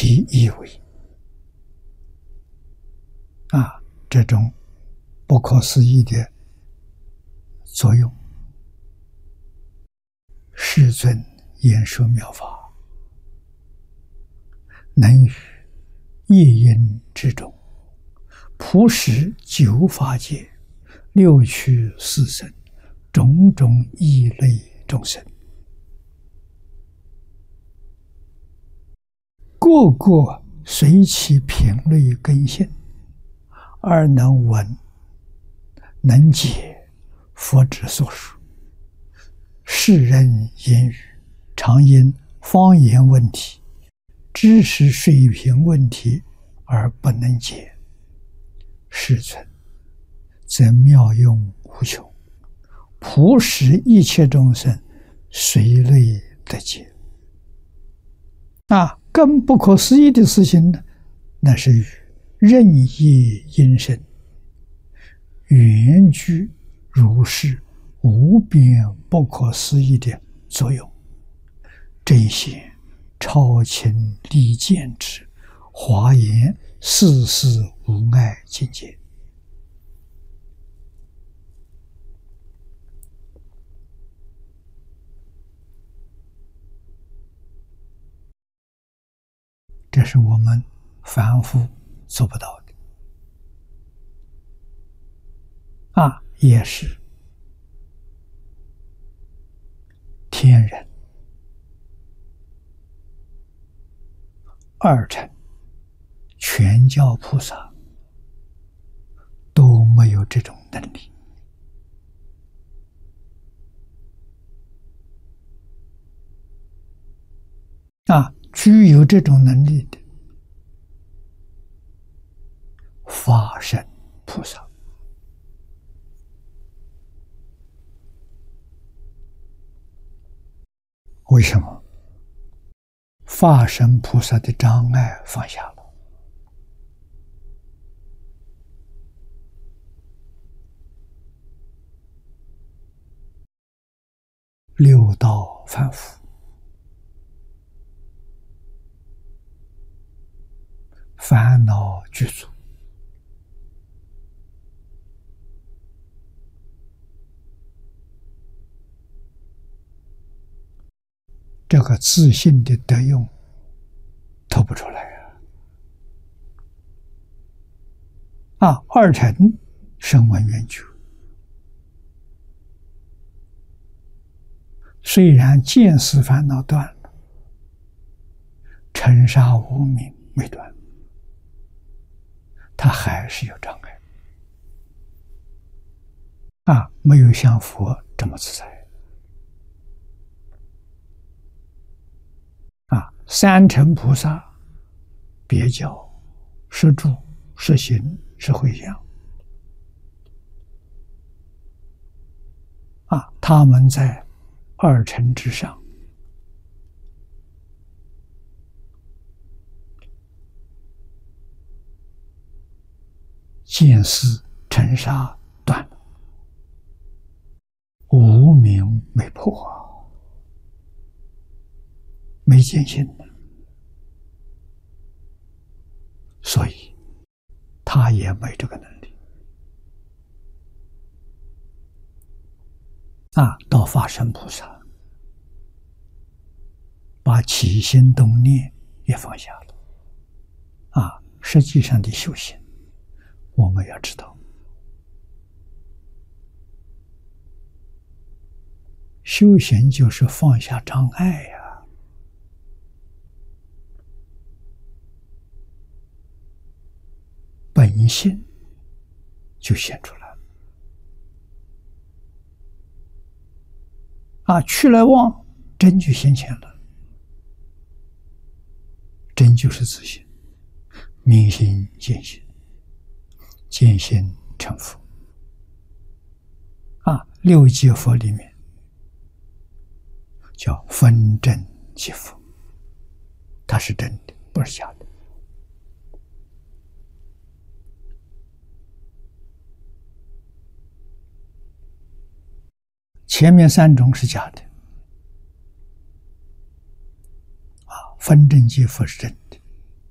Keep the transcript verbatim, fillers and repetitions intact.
其意为啊，这种不可思议的作用。世尊言说妙法，能于夜因之中，普使九法界、六趣四生、种种异类众生，个个随其品类根性，而能闻、能解佛之所说。世人言语常因方言问题、知识水平问题而不能解，世尊则妙用无穷，普使一切众生随类得解。啊，更不可思议的事情呢，那是与任意因身圆具如是无边不可思议的作用，这些超情利见之华严事事无碍境界。这是我们凡夫做不到的啊，也是天人、二乘、全教菩萨都没有这种能力啊。具有这种能力的法身菩萨，为什么？法身菩萨的障碍放下了，六道凡夫烦恼具足，这个自信的德用透不出来啊！啊，二乘声闻缘觉，虽然见思烦恼断了，尘沙无明没断，他还是有障碍啊，没有像佛这么自在啊。三乘菩萨别教是住是行是回向啊，他们在二乘之上，见思尘沙断了，无明没破，没见性了，所以他也没这个能力啊。到法身菩萨，把起心动念也放下了啊。实际上的修行，我们要知道，修行就是放下障碍呀、本性就显出来了啊。去来妄真就现前了，真就是自性，明心见性，见性成佛啊。六界佛里面叫分真即佛，它是真的，不是假的。前面三种是假的啊，分真即佛是真的。